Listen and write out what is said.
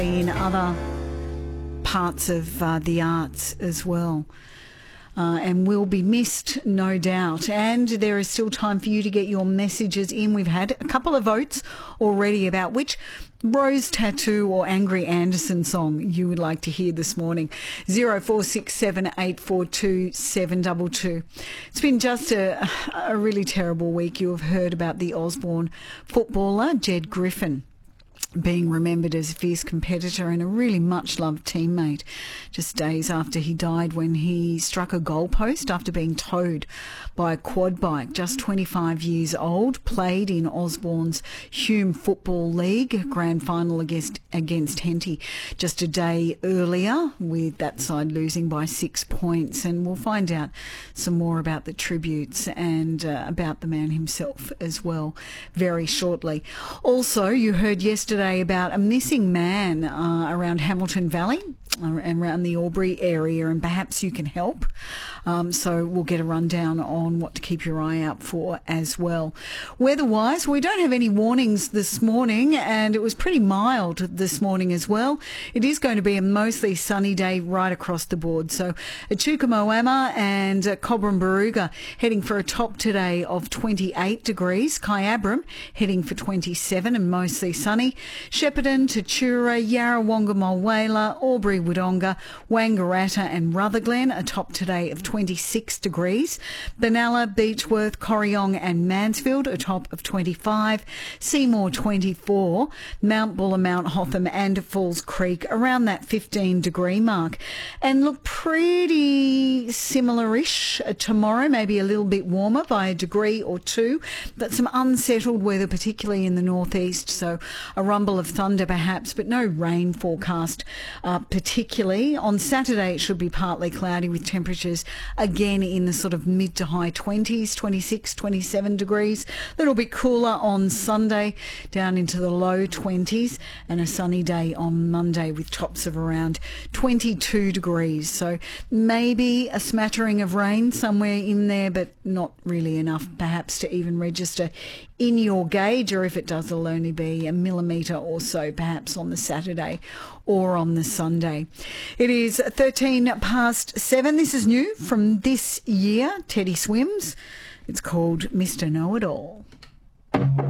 in other parts of the arts as well. And will be missed, no doubt. And there is still time for you to get your messages in. We've had a couple of votes already about which Rose Tattoo or Angry Anderson song you would like to hear this morning. 0467842722. It's been just a really terrible week. You have heard about the Osborne footballer, Jed Griffin, being remembered as a fierce competitor and a really much-loved teammate, just days after he died when he struck a goalpost after being towed by a quad bike. Just 25 years old, played in Osborne's Hume Football League grand final against Henty just a day earlier, with that side losing by 6 points. And we'll find out some more about the tributes and about the man himself as well very shortly. Also, you heard yesterday about a missing man around Hamilton Valley and around the Albury area, and perhaps you can help. So we'll get a rundown on what to keep your eye out for as well. Weather-wise, we don't have any warnings this morning, and it was pretty mild this morning as well. It is going to be a mostly sunny day right across the board. So Echuca Moama and Cobram Barooga heading for a top today of 28 degrees. Kyabram heading for 27 and mostly sunny. Shepparton, Tatura, Yarrawonga, Mulwala, Albury, Wodonga, Wangaratta and Rutherglen, a top today of 26 degrees. Benalla, Beechworth, Corryong and Mansfield, a top of 25. Seymour, 24. Mount Buller, Mount Hotham and Falls Creek around that 15-degree mark. And look, pretty similar-ish tomorrow, maybe a little bit warmer by a degree or two, but some unsettled weather, particularly in the northeast, so a rumble of thunder perhaps, but no rain forecast particularly. On Saturday, it should be partly cloudy with temperatures again in the sort of mid to high 20s, 26, 27 degrees. A little bit cooler on Sunday, down into the low 20s, and a sunny day on Monday with tops of around 22 degrees. So maybe a smattering of rain somewhere in there, but not really enough perhaps to even register in your gauge, or if it does, it'll only be a millimetre or so perhaps on the Saturday or on the Sunday. It is 13 past 7. This is new from this year, Teddy Swims. It's called Mr. Know-It-All.